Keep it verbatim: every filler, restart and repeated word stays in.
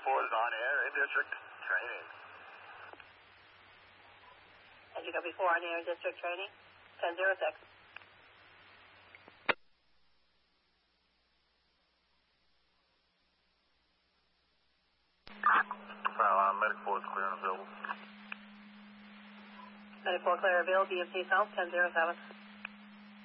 Four is on air in district training. As you go before on air in district training, ten zero six. Uh, Medic four is clear and available. Medic four clear available, B M C South, ten zero seven.